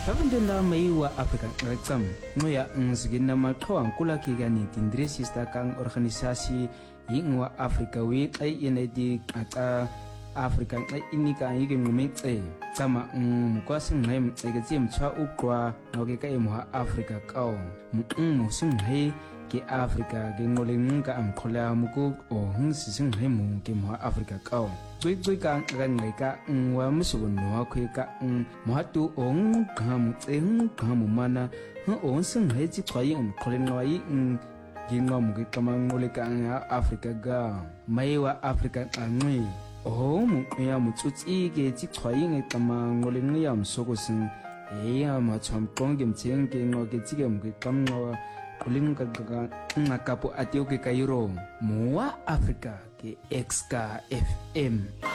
Kavindela mai wa Afrika Ngrexam ngoya ngzigin na maqhawang kulaki gani tindre sista kang organisasi yingwa Afrika we ay inedi qa Afrika ay inika yigin ngumitse kama kwasing ngai mtsegezim chwa ukwa noke ka imwa Afrika kaw musing hai ke Afrika ke ngolenga amkhola muku o hngsising hai mu ke mwa Afrika kaw tsui kang ngai ka wa musuno wa khweka mohatu ong kham tseng kham mana o sing hai chi khwai khole ngwai ginwa mu ke kamangole ka Afrika ga mai wa Afrika angwi o mu ya mutsutsi ke chi khwai ngai kamangole ngiyam sogosin ya ma cham kongem cheng ke ngoke chi ke mu ke kamwa kulinga ga ngakapo atio ke kairo muwa Afrika ke XK FM